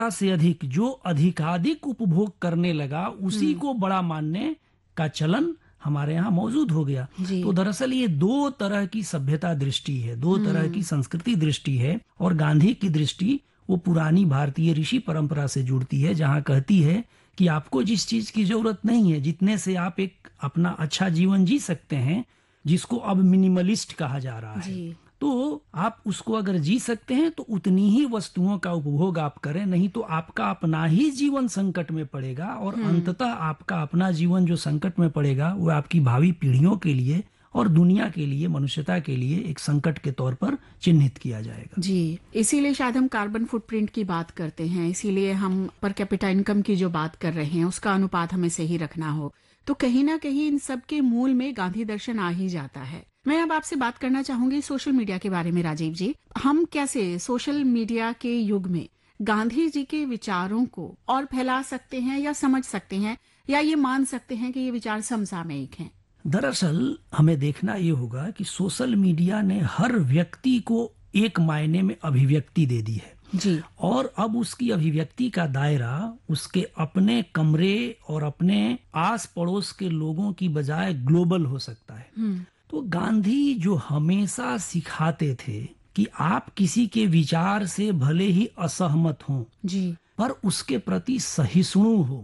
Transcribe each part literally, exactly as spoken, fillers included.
से अधिक जो अधिकाधिक उपभोग करने लगा उसी को बड़ा मानने का चलन हमारे यहाँ मौजूद हो गया। जी। तो दरअसल ये दो तरह की सभ्यता दृष्टि है, दो तरह की संस्कृति दृष्टि है। और गांधी की दृष्टि वो पुरानी भारतीय ऋषि परंपरा से जुड़ती है, जहाँ कहती है कि आपको जिस चीज की जरूरत नहीं है, जितने से आप एक अपना अच्छा जीवन जी सकते हैं, जिसको अब मिनिमलिस्ट कहा जा रहा है, जी। तो आप उसको अगर जी सकते हैं तो उतनी ही वस्तुओं का उपभोग आप करें, नहीं तो आपका अपना ही जीवन संकट में पड़ेगा। और अंततः आपका अपना जीवन जो संकट में पड़ेगा वो आपकी भावी पीढ़ियों के लिए और दुनिया के लिए, मनुष्यता के लिए एक संकट के तौर पर चिन्हित किया जाएगा। जी, इसीलिए शायद हम कार्बन फुटप्रिंट की बात करते हैं, इसीलिए हम पर कैपिटा इनकम की जो बात कर रहे हैं उसका अनुपात हमें सही रखना हो। तो कहीं ना कहीं इन सब के मूल में गांधी दर्शन आ ही जाता है। मैं अब आपसे बात करना चाहूंगी सोशल मीडिया के बारे में। राजीव जी, हम कैसे सोशल मीडिया के युग में गांधी जी के विचारों को और फैला सकते हैं या समझ सकते हैं, या ये मान सकते हैं कि ये विचार समसामयिक हैं? दरअसल हमें देखना ये होगा कि सोशल मीडिया ने हर व्यक्ति को एक मायने में अभिव्यक्ति दे दी है जी। और अब उसकी अभिव्यक्ति का दायरा उसके अपने कमरे और अपने आस पड़ोस के लोगों की बजाय ग्लोबल हो सकता है। तो गांधी जो हमेशा सिखाते थे कि आप किसी के विचार से भले ही असहमत हों जी। पर उसके प्रति सहिष्णु हो,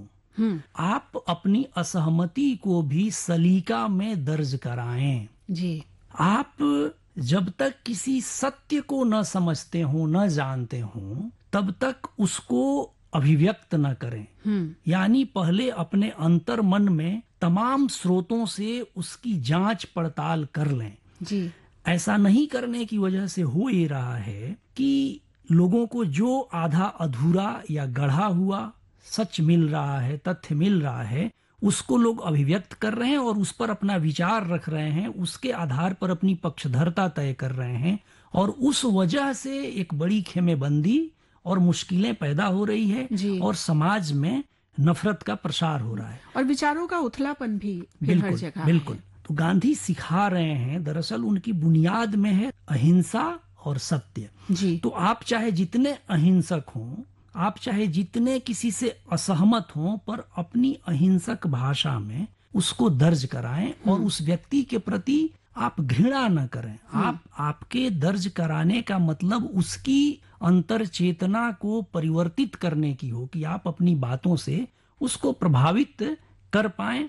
आप अपनी असहमति को भी सलीका में दर्ज कराएं। जी। आप जब तक किसी सत्य को न समझते हो, न जानते हो, तब तक उसको अभिव्यक्त न करें। यानी पहले अपने अंतर मन में तमाम स्रोतों से उसकी जांच पड़ताल कर लें। जी। ऐसा नहीं करने की वजह से हो ये रहा है कि लोगों को जो आधा अधूरा या गढ़ा हुआ सच मिल रहा है, तथ्य मिल रहा है, उसको लोग अभिव्यक्त कर रहे हैं और उस पर अपना विचार रख रहे हैं, उसके आधार पर अपनी पक्षधरता तय कर रहे हैं। और उस वजह से एक बड़ी खेमेबंदी और मुश्किलें पैदा हो रही है और समाज में नफरत का प्रसार हो रहा है और विचारों का उथलापन भी फिर हर जगह। बिल्कुल। तो गांधी सिखा रहे हैं, दरअसल उनकी बुनियाद में है अहिंसा और सत्य। जी। तो आप चाहे जितने अहिंसक हों, आप चाहे जितने किसी से असहमत हों, पर अपनी अहिंसक भाषा में उसको दर्ज कराएं और उस व्यक्ति के प्रति आप घृणा न करें। आप आपके दर्ज कराने का मतलब उसकी अंतर चेतना को परिवर्तित करने की हो कि आप अपनी बातों से उसको प्रभावित कर पाएं।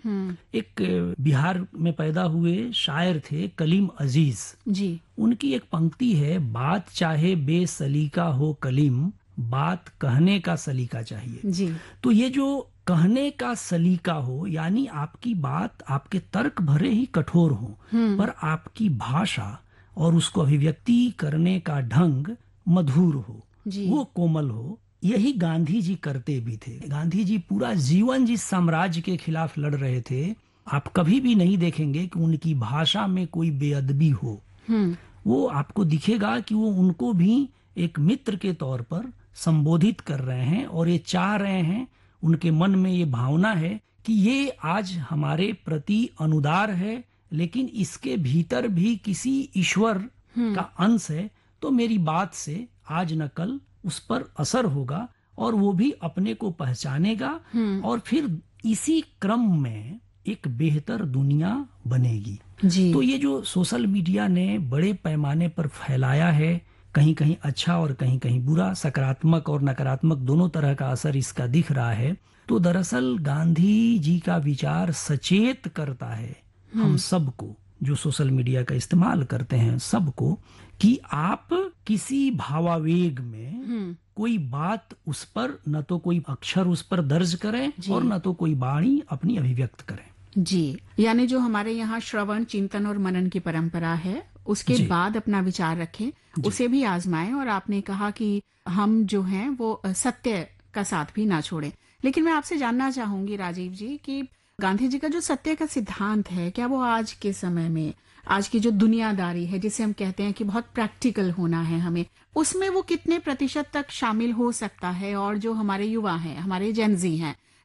एक बिहार में पैदा हुए शायर थे कलीम अजीज जी। उनकी एक पंक्ति है, बात चाहे बेसलीका हो कलीम, बात कहने का सलीका चाहिए। जी। तो ये जो कहने का सलीका हो, यानी आपकी बात, आपके तर्क भरे ही कठोर हो, पर आपकी भाषा और उसको अभिव्यक्ति करने का ढंग मधुर हो, वो कोमल हो। यही गांधी जी करते भी थे। गांधी जी पूरा जीवन जिस साम्राज्य के खिलाफ लड़ रहे थे, आप कभी भी नहीं देखेंगे कि उनकी भाषा में कोई बेअदबी हो। वो आपको दिखेगा कि वो उनको भी एक मित्र के तौर पर संबोधित कर रहे हैं और ये चाह रहे हैं, उनके मन में ये भावना है कि ये आज हमारे प्रति अनुदार है, लेकिन इसके भीतर भी किसी ईश्वर का अंश है। तो मेरी बात से आज न कल उस पर असर होगा और वो भी अपने को पहचानेगा और फिर इसी क्रम में एक बेहतर दुनिया बनेगी। जी। तो ये जो सोशल मीडिया ने बड़े पैमाने पर फैलाया है, कहीं कहीं अच्छा और कहीं कहीं बुरा, सकारात्मक और नकारात्मक दोनों तरह का असर इसका दिख रहा है। तो दरअसल गांधी जी का विचार सचेत करता है हम सबको, जो सोशल मीडिया का इस्तेमाल करते हैं, सबको, कि आप किसी भावावेग में कोई बात उस पर न तो कोई अक्षर उस पर दर्ज करें और न तो कोई वाणी अपनी अभिव्यक्त करें। जी, यानी जो हमारे यहाँ श्रवण, चिंतन और मनन की परंपरा है, उसके बाद अपना विचार रखें, उसे भी आजमाएं। और आपने कहा कि हम जो हैं वो सत्य का साथ भी ना छोड़ें। लेकिन मैं आपसे जानना चाहूंगी राजीव जी कि गांधी जी का जो सत्य का सिद्धांत है, क्या वो आज के समय में, आज की जो दुनियादारी है जिसे हम कहते हैं कि बहुत प्रैक्टिकल होना है हमें, उसमें वो कितने प्रतिशत तक शामिल हो सकता है? और जो हमारे युवा हैं, हमारे जेनजी हैं,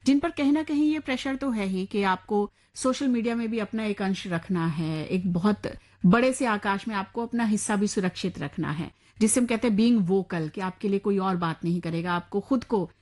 जिन पर कहीं ना कहीं ये प्रेशर तो है ही कि आपको सोशल मीडिया में भी अपना एक अंश रखना है, एक बहुत बड़े से आकाश में आपको अपना हिस्सा भी सुरक्षित रखना है, जिससे हम कहते हैं बीइंग वोकल, कि आपके लिए कोई और बात नहीं करेगा, आपको खुद को